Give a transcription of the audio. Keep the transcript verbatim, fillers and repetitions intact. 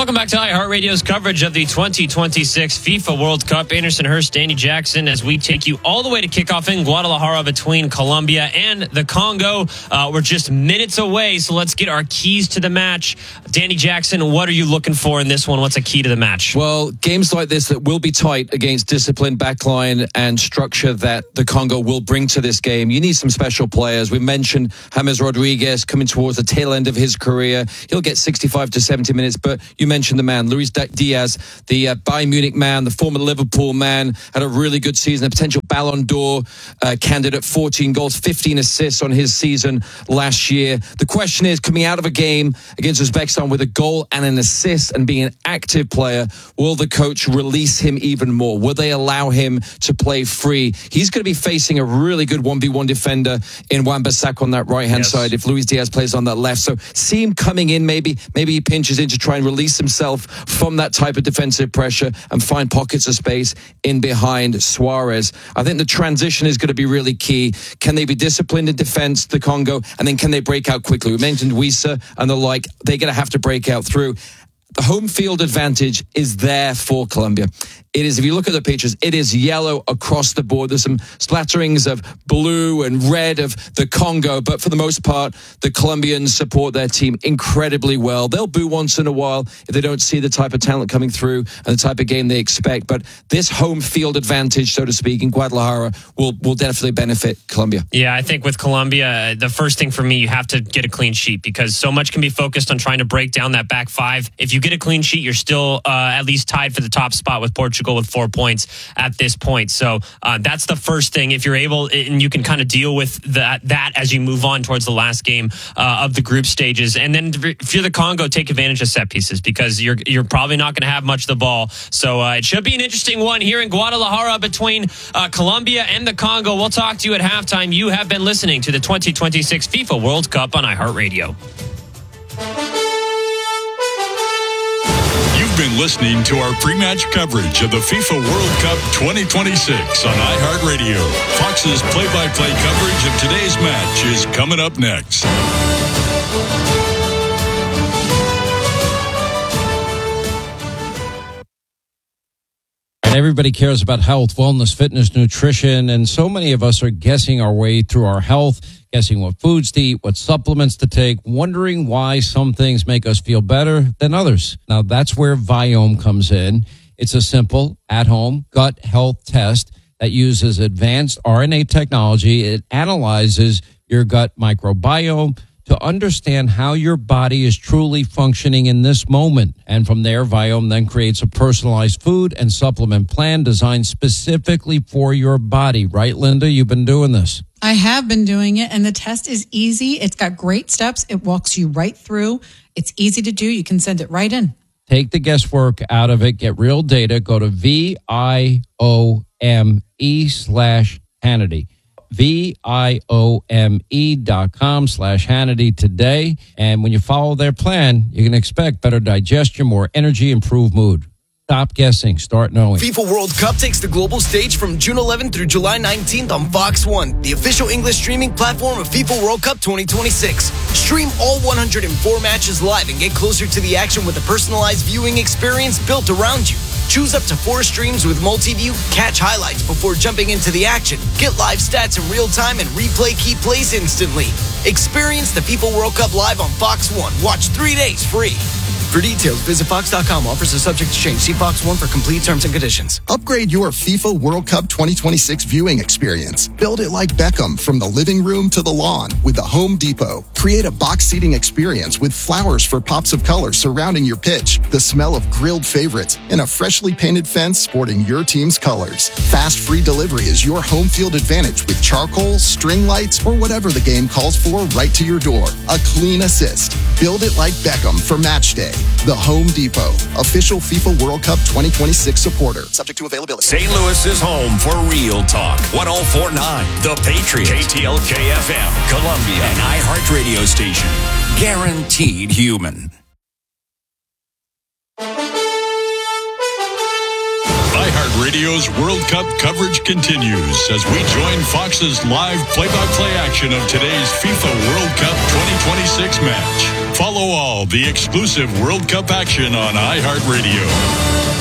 Welcome back to iHeartRadio's coverage of the twenty twenty-six FIFA World Cup. Anderson Hurst, Danny Jackson, as we take you all the way to kickoff in Guadalajara between Colombia and the Congo. Uh, we're just minutes away, so let's get our keys to the match. Danny Jackson, what are you looking for in this one? What's a key to the match? Well, games like this that will be tight against disciplined backline and structure that the Congo will bring to this game. You need some special players. We mentioned James Rodriguez coming towards the tail end of his career. He'll get sixty-five to seventy minutes, but you mentioned the man, Luis Diaz, the uh, Bayern Munich man, the former Liverpool man, had a really good season, a potential Ballon d'Or uh, candidate, fourteen goals, fifteen assists on his season last year. The question is, coming out of a game against Uzbekistan with a goal and an assist and being an active player, will the coach release him even more? Will they allow him to play free? He's going to be facing a really good one v one defender in Wan-Bissaka on that right-hand yes. side if Luis Diaz plays on that left. So see him coming in, maybe, maybe he pinches in to try and release himself from that type of defensive pressure and find pockets of space in behind Suarez. I think the transition is going to be really key. Can they be disciplined in defense, the Congo, and then can they break out quickly? We mentioned Wissa and the like. They're going to have to break out through. The home field advantage is there for Colombia. It is, if you look at the pictures, it is yellow across the board. There's some splatterings of blue and red of the Congo, but for the most part, the Colombians support their team incredibly well. They'll boo once in a while if they don't see the type of talent coming through and the type of game they expect. But this home field advantage, so to speak, in Guadalajara will, will definitely benefit Colombia. Yeah, I think with Colombia, the first thing for me, you have to get a clean sheet because so much can be focused on trying to break down that back five. If you get a clean sheet, you're still uh, at least tied for the top spot with Portugal with four points at this point. So uh, that's the first thing. If you're able, and you can kind of deal with that that as you move on towards the last game uh, of the group stages. And then if you're the Congo, take advantage of set pieces because you're you're probably not going to have much of the ball. So uh, it should be an interesting one here in Guadalajara between uh, Colombia and the Congo. We'll talk to you at halftime. You have been listening to the twenty twenty-six FIFA World Cup on iHeartRadio. You've been listening to our pre-match coverage of the FIFA World Cup twenty twenty-six on iHeartRadio. Fox's play-by-play coverage of today's match is coming up next. Everybody cares about health, wellness, fitness, nutrition, and so many of us are guessing our way through our health, guessing what foods to eat, what supplements to take, wondering why some things make us feel better than others. Now, that's where Viome comes in. It's a simple, at-home gut health test that uses advanced R N A technology. It analyzes your gut microbiome to understand how your body is truly functioning in this moment. And from there, Viome then creates a personalized food and supplement plan designed specifically for your body. Right, Linda? You've been doing this. I have been doing it, and the test is easy. It's got great steps. It walks you right through. It's easy to do. You can send it right in. Take the guesswork out of it. Get real data. Go to V I O M E slash Hannity. V-I-O-M-E dot com slash Hannity today. And when you follow their plan, you can expect better digestion, more energy, improved mood. Stop guessing. Start knowing. FIFA World Cup takes the global stage from June eleventh through July nineteenth on Fox one, the official English streaming platform of FIFA World Cup twenty twenty-six. Stream all one hundred four matches live and get closer to the action with a personalized viewing experience built around you. Choose up to four streams with multi-view, catch highlights before jumping into the action, get live stats in real time, and replay key plays instantly. Experience the FIFA World Cup live on Fox one. Watch three days free. For details, visit fox dot com. Offers are subject to change. See Fox one for complete terms and conditions. Upgrade your FIFA World Cup twenty twenty-six viewing experience. Build it like Beckham from the living room to the lawn with the Home Depot. Create a box seating experience with flowers for pops of color surrounding your pitch, the smell of grilled favorites, and a freshly painted fence sporting your team's colors. Fast free delivery is your home field advantage with charcoal, string lights, or whatever the game calls for right to your door. A clean assist. Build it like Beckham for match day. The Home Depot, official FIFA World Cup twenty twenty-six supporter. Subject to availability. Saint Louis is home for Real Talk. one oh four point nine The Patriot. K T L K F M, Columbia, an iHeartRadio station. Guaranteed human. iHeartRadio's World Cup coverage continues as we join Fox's live play-by-play action of today's FIFA World Cup twenty twenty-six match. Follow all the exclusive World Cup action on iHeartRadio.